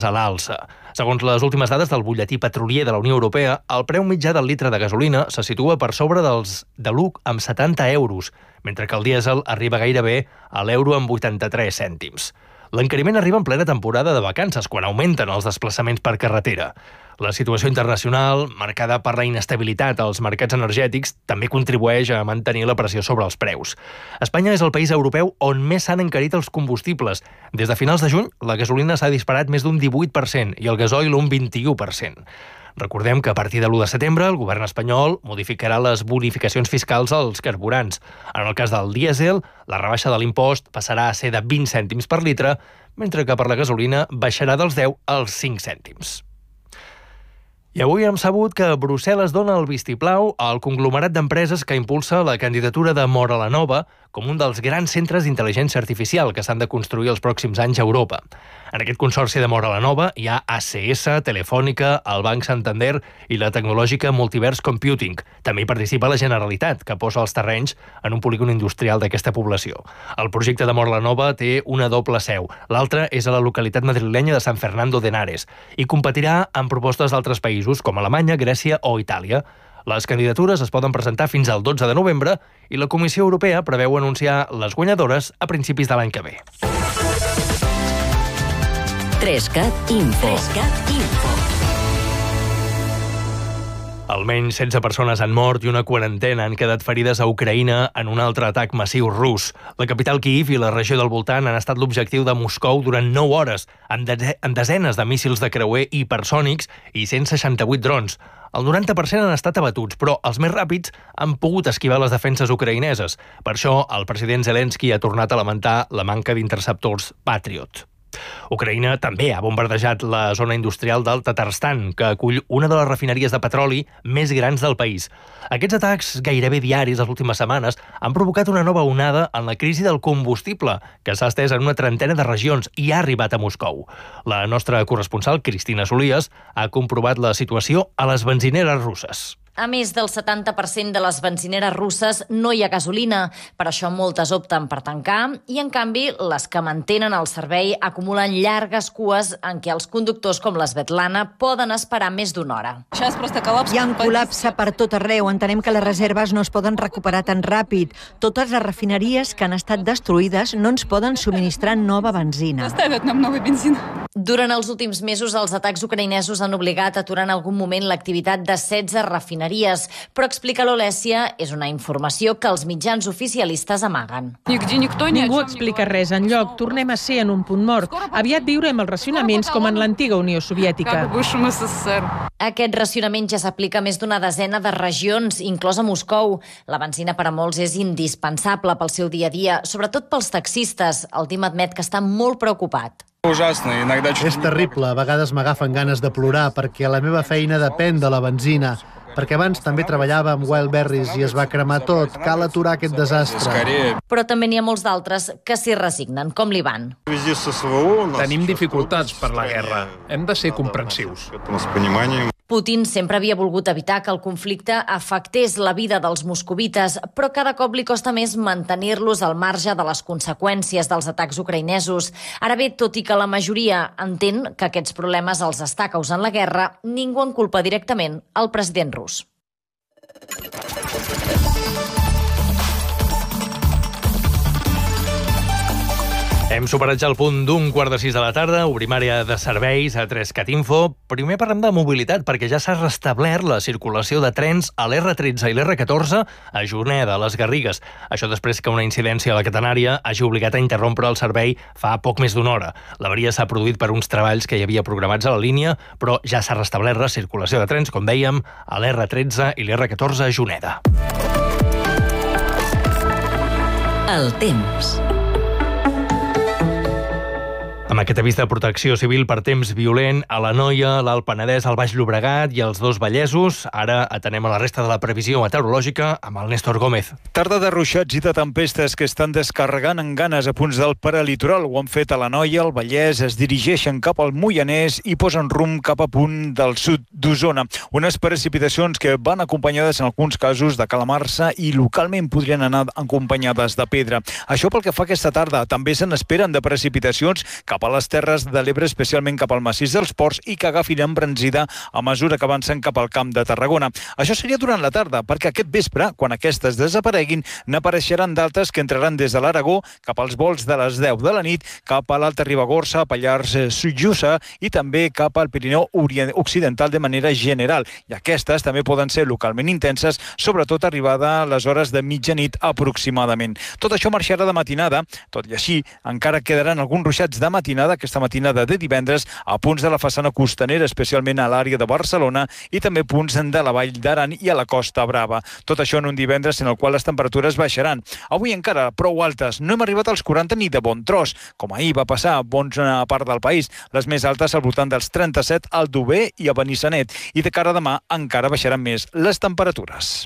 a l'alça. Segons les últimes dades del butlletí petrolier de la Unió Europea, el preu mitjà del litre de gasolina se situa per sobre de l'1,70 €, mentre que el dièsel arriba gairebé a l'euro amb 83 cèntims. L'encariment arriba en plena temporada de vacances, quan augmenten els desplaçaments per carretera. La situació internacional, marcada per la inestabilitat als mercats energètics, també contribueix a mantenir la pressió sobre els preus. Espanya és el país europeu on més s'han encarit els combustibles. Des de finals de juny, la gasolina s'ha disparat més d'un 18% i el gasoil un 21%. Recordem que a partir de l'1 de setembre el govern espanyol modificarà les bonificacions fiscals als carburants. En el cas del dièsel, la rebaixa de l'impost passarà a ser de 20 cèntims per litre, mentre que per la gasolina baixarà dels 10 als 5 cèntims. I avui hem sabut que Brussel·les dona el vistiplau al conglomerat d'empreses que impulsa la candidatura de Móra la Nova com un dels grans centres d'intel·ligència artificial que s'han de construir els pròxims anys a Europa. En aquest consorci de Móra la Nova hi ha ACS, Telefònica, el Banc Santander i la tecnològica Multiverse Computing. També hi participa la Generalitat, que posa els terrenys en un polígon industrial d'aquesta població. El projecte de Móra la Nova té una doble seu. L'altra és a la localitat madrilenya de San Fernando de Henares i competirà amb propostes d'altres països com Alemanya, Grècia o Itàlia. Les candidatures es poden presentar fins al 12 de novembre i la Comissió Europea preveu anunciar les guanyadores a principis de l'any que ve. 3CAT Info. Almenys 16 persones han mort i una quarantena han quedat ferides a Ucraïna en un altre atac massiu rus. La capital Kíiv i la regió del voltant han estat l'objectiu de Moscou durant 9 hores, amb desenes de míssils de creuer hipersònics i 168 drons. El 90% han estat abatuts, però els més ràpids han pogut esquivar les defenses ucraïneses. Per això, el president Zelensky ha tornat a lamentar la manca d'interceptors Patriot. Ucraïna també ha bombardejat la zona industrial del Tatarstan, que acull una de les refineries de petroli més grans del país. Aquests atacs gairebé diaris les últimes setmanes han provocat una nova onada en la crisi del combustible, que s'ha estès en una trentena de regions i ha arribat a Moscou. La nostra corresponsal, Cristina Solies, ha comprovat la situació a les benzineres russes. A més del 70% de les benzineres russes no hi ha gasolina. Per això moltes opten per tancar i, en canvi, les que mantenen el servei acumulen llargues cues en què els conductors com l'Svetlana poden esperar més d'una hora. Hi ha un col·lapse per tot arreu. Entenem que les reserves no es poden recuperar tan ràpid. Totes les refineries que han estat destruïdes no ens poden subministrar nova benzina. Durant els últims mesos, els atacs ucraïnesos han obligat a aturar en algun moment l'activitat de 16 refineries, però, explica l'Olèsia, és una informació que els mitjans oficialistes amaguen. Ningú explica res enlloc. Tornem a ser en un punt mort. Aviat viurem els racionaments com en l'antiga Unió Soviètica. Aquest racionament ja s'aplica a més d'una desena de regions, inclosa Moscou. La benzina per a molts és indispensable pel seu dia a dia, sobretot pels taxistes. El Tim admet que està molt preocupat. És terrible, a vegades m'agafen ganes de plorar perquè la meva feina depèn de la benzina, perquè abans també treballava amb Wildberries i es va cremar tot. Cal aturar aquest desastre. Però també n'hi ha molts d'altres que s'hi resignen, com l'Ivan. Tenim dificultats per la guerra. Hem de ser comprensius. Putin sempre havia volgut evitar que el conflicte afectés la vida dels moscovites, però cada cop li costa més mantenir-los al marge de les conseqüències dels atacs ucraïnesos. Ara bé, tot i que la majoria entén que aquests problemes els està causant la guerra, ningú en culpa directament el president rus. Hem superat ja el punt d'15:15 de la tarda, obrim àrea de serveis a 3CAT Info. Primer parlem de mobilitat, perquè ja s'ha restablert la circulació de trens a l'R13 i l'R14 a Juneda, a les Garrigues. Això després que una incidència a la catenària hagi obligat a interrompre el servei fa poc més d'una hora. L'avaria s'ha produït per uns treballs que hi havia programats a la línia, però ja s'ha restablert la circulació de trens, com dèiem, a l'R13 i l'R14 a Juneda. El temps. Amb aquest avís de protecció civil per temps violent a l'Anoia, l'Alt Penedès, el Baix Llobregat i els dos Vallesos. Ara atenem a la resta de la previsió meteorològica amb el Néstor Gómez. Tarda de ruixats i de tempestes que estan descarregant en ganes a punts del paralitoral. Ho han fet a l'Anoia, al Vallès, es dirigeixen cap al Moianès i posen rumb cap a punt del sud d'Osona. Unes precipitacions que van acompanyades en alguns casos de calamarsa i localment podrien anar acompanyades de pedra. Això pel que fa aquesta tarda. També se n'esperen de precipitacions cap cap a les Terres de l'Ebre, especialment cap al massís dels Ports, i que agafin embranzida a mesura que avancen cap al Camp de Tarragona. Això seria durant la tarda, perquè aquest vespre, quan aquestes desapareguin, n'apareixeran d'altres que entraran des de l'Aragó cap als vols de les 10 de la nit, cap a l'Alta Ribagorça, Pallars Jussà i també cap al Pirineu Occidental de manera general. I aquestes també poden ser localment intenses, sobretot arribada a les hores de mitjanit aproximadament. Tot això marxarà de matinada, tot i així encara quedaran alguns ruixats de matinada, aquesta matinada de divendres, a punts de la façana costanera, especialment a l'àrea de Barcelona, i també punts de la Vall d'Aran i a la Costa Brava. Tot això en un divendres en el qual les temperatures baixaran. Avui encara prou altes, no hem arribat als 40 ni de bon tros, com ahir va passar a bona part del país. Les més altes al voltant dels 37 al Dover i a Benissanet. I de cara a demà encara baixaran més les temperatures.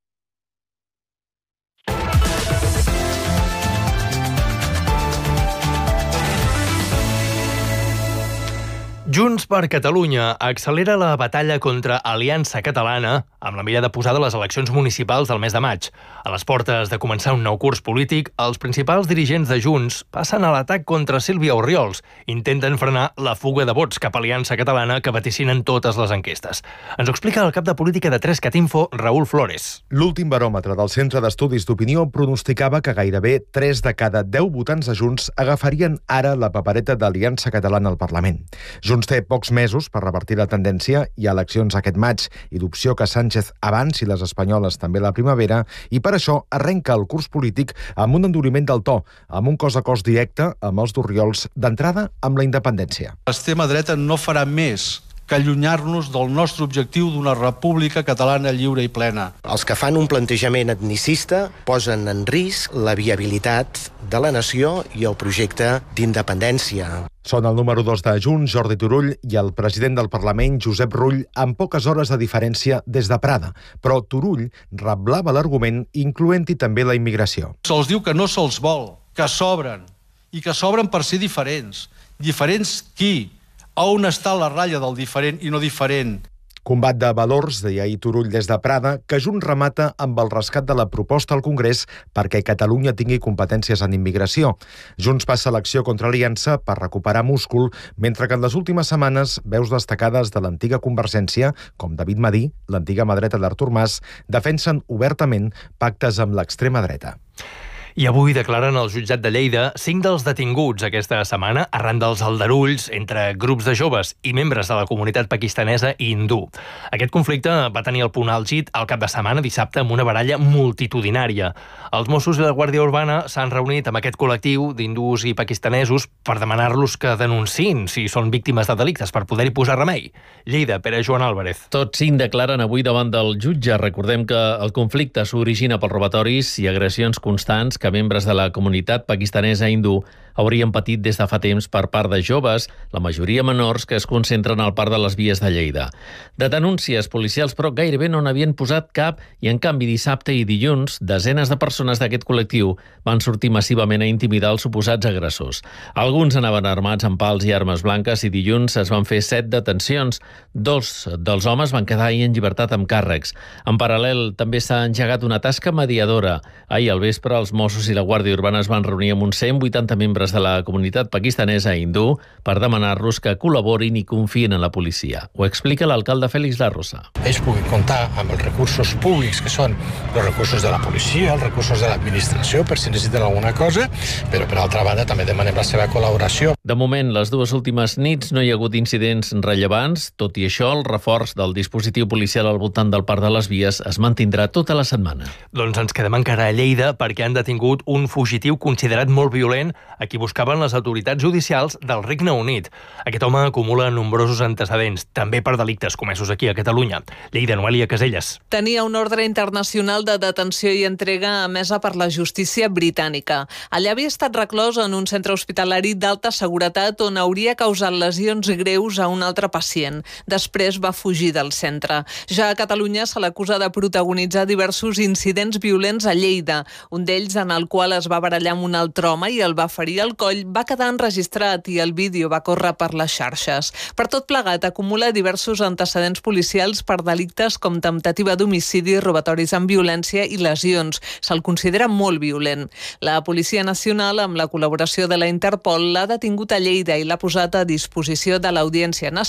Junts per Catalunya accelera la batalla contra Aliança Catalana amb la mira de posar de les eleccions municipals del mes de maig. A les portes de començar un nou curs polític, els principals dirigents de Junts passen a l'atac contra Sílvia Orriols. Intenten frenar la fuga de vots cap a Aliança Catalana que vaticinen totes les enquestes. Ens ho explica el cap de política de 3CAT Info, Raül Flores. L'últim baròmetre del Centre d'Estudis d'Opinió pronosticava que gairebé 3 de cada 10 votants de Junts agafarien ara la papereta d'Aliança Catalana al Parlament. Junts té pocs mesos per revertir la tendència i eleccions aquest maig i d'opció que Sánchez avanci les espanyoles també la primavera, i per això arrenca el curs polític amb un enduriment del to, amb un cos a cos directe amb els d'Orriols, d'entrada amb la independència. L'extrema dreta no farà més que allunyar-nos del nostre objectiu d'una república catalana lliure i plena. Els que fan un plantejament etnicista posen en risc la viabilitat de la nació i el projecte d'independència. Són el número 2 de Junts, Jordi Turull, i el president del Parlament, Josep Rull, amb poques hores de diferència des de Prada. Però Turull reblava l'argument, incloent-hi també la immigració. Se'ls diu que no se'ls vol, que s'obren, i que s'obren per ser diferents. Diferents qui? On està la ratlla del diferent i no diferent? Combat de valors, deia ahir Turull des de Prada, que Junts remata amb el rescat de la proposta al Congrés perquè Catalunya tingui competències en immigració. Junts passa l'acció contra Aliança per recuperar múscul, mentre que en les últimes setmanes veus destacades de l'antiga Convergència, com David Madí, l'antiga mà dreta d'Artur Mas, defensen obertament pactes amb l'extrema dreta. I avui declaren al jutjat de Lleida 5 dels detinguts aquesta setmana arran dels aldarulls entre grups de joves i membres de la comunitat pakistanesa i hindú. Aquest conflicte va tenir el punt àlgid al cap de setmana dissabte amb una baralla multitudinària. Els Mossos i la Guàrdia Urbana s'han reunit amb aquest col·lectiu d'hindús i pakistanesos per demanar-los que denunciïn si són víctimes de delictes per poder-hi posar remei. Lleida, Pere Joan Álvarez. Tots 5 declaren avui davant del jutge. Recordem que el conflicte s'origina pels robatoris i agressions constants que membres de la comunitat pakistanesa hindú haurien patit des de fa temps per part de joves, la majoria menors, que es concentren al parc de les Vies de Lleida. De denúncies policials, però, gairebé no n'havien posat cap i, en canvi, dissabte i dilluns, desenes de persones d'aquest col·lectiu van sortir massivament a intimidar els suposats agressors. Alguns anaven armats amb pals i armes blanques i dilluns es van fer 7 detencions. 2 dels homes van quedar ahir en llibertat amb càrrecs. En paral·lel, també s'ha engegat una tasca mediadora. Ahir al vespre, els Mossos i la Guàrdia Urbana es van reunir amb uns 180 membres de la comunitat pakistanesa hindú per demanar-los que col·laborin i confien en la policia. Ho explica l'alcalde Félix La Rosa. Ells puguin comptar amb els recursos públics, que són els recursos de la policia, els recursos de l'administració, per si necessiten alguna cosa, però per altra banda també demanem la seva col·laboració. De moment, les 2 últimes nits no hi ha hagut incidents rellevants. Tot i això, el reforç del dispositiu policial al voltant del Parc de les Vies es mantindrà tota la setmana. Doncs ens quedem encara a Lleida perquè han detingut un fugitiu considerat molt violent a qui buscaven les autoritats judicials del Regne Unit. Aquest home acumula nombrosos antecedents, també per delictes comesos aquí a Catalunya. Lleida, Noelia Caselles. Tenia una ordre internacional de detenció i entrega emesa per la justícia britànica. Allà havia estat reclòs en un centre hospitalari d'alta seguretat on hauria causat lesions greus a un altre pacient. Després va fugir del centre. Ja a Catalunya se l'acusa de protagonitzar diversos incidents violents a Lleida, un d'ells en el qual es va barallar amb un altre home i el va ferir i al coll va quedar enregistrat i el vídeo va córrer per les xarxes. Per tot plegat, acumula diversos antecedents policials per delictes com temptativa d'homicidi, robatoris amb violència i lesions. Se'l considera molt violent. La Policia Nacional, amb la col·laboració de la Interpol, l'ha detingut a Lleida i l'ha posat a disposició de l'Audiència Nacional